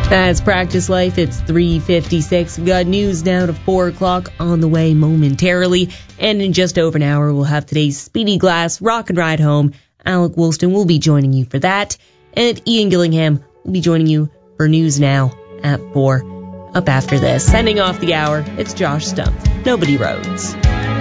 That's Practice Life. It's 3:56. We've got news now to 4 o'clock on the way momentarily. And in just over an hour, we'll have today's Speedy Glass Rock and Ride Home. Alec Woolston will be joining you for that. And Ian Gillingham will be joining you for News Now at 4. Up after this. Sending off the hour, it's Josh Stumpf. Nobody Rhodes.